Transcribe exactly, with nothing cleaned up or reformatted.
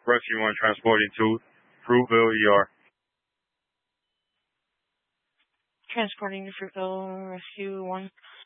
Rescue one transporting to Fruitville E R. Transporting to Fruitville Rescue one.